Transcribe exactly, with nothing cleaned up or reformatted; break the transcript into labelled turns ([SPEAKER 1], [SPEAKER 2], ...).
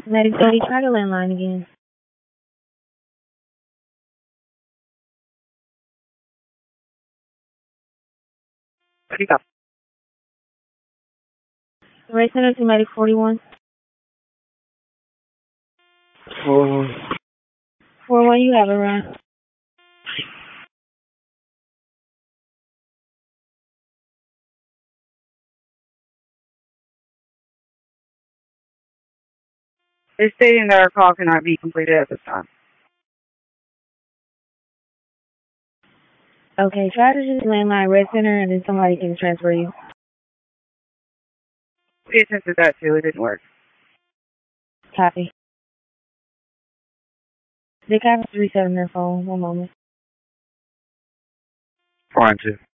[SPEAKER 1] Medic thirty, try the landline again.
[SPEAKER 2] What do you got?
[SPEAKER 1] Ray Center to Medic forty-one.
[SPEAKER 2] Oh.
[SPEAKER 1] four one, you have it, Ron.
[SPEAKER 2] It's stating that our call cannot be completed at this time.
[SPEAKER 1] Okay, try to just landline Red Center and then somebody can transfer you.
[SPEAKER 2] We attempted that too. It didn't work.
[SPEAKER 1] Copy. They got three seven their phone. One moment.
[SPEAKER 2] Fine, too.